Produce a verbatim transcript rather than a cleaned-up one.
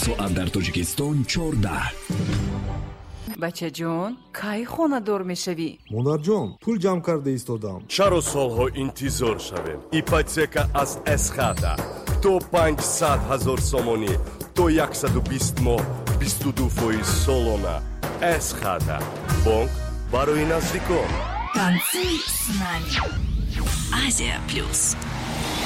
соат дар Тоҷикистон чордаҳ. бачаҷон, кай хонадор мешавӣ? монарҷон, пул ҷамъ карда истодам. чаро солҳо интизор шавем? ипотека аз эсхата то панҷсад ҳазор сомонӣ то яксаду бист моҳ бисту ду фоиз солона. эсхата бонк барои наздикон. Танцуй с нами. Азия плюс.